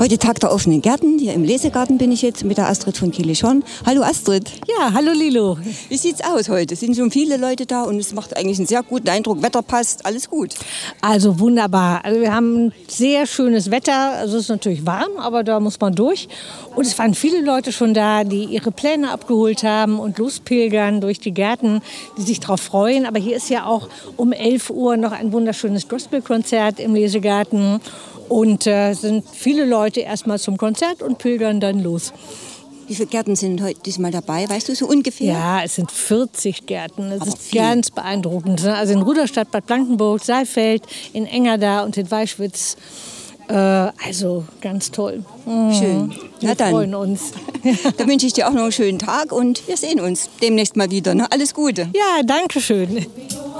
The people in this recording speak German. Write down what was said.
Heute Tag der offenen Gärten. Hier im Lesegarten bin ich jetzt mit der Astrid von Kilischorn. Hallo Astrid. Ja, hallo Lilo. Wie sieht's aus heute? Es sind schon viele Leute da und es macht eigentlich einen sehr guten Eindruck. Wetter passt, alles gut. Also wunderbar. Also wir haben sehr schönes Wetter. Also es ist natürlich warm, aber da muss man durch. Und es waren viele Leute schon da, die ihre Pläne abgeholt haben und lospilgern durch die Gärten, die sich darauf freuen. Aber hier ist ja auch um 11 Uhr noch ein wunderschönes Gospelkonzert im Lesegarten. Und sind viele Leute erstmal zum Konzert und pilgern dann los. Wie viele Gärten sind heute diesmal dabei? Weißt du so ungefähr? Ja, es sind 40 Gärten. Das ist ganz beeindruckend. Also in Rudolstadt, Bad Blankenburg, Saalfeld, in Engerda und in Weischwitz. Also ganz toll. Schön. Wir freuen uns. Da wünsche ich dir auch noch einen schönen Tag und wir sehen uns demnächst mal wieder. Ne? Alles Gute. Ja, danke schön.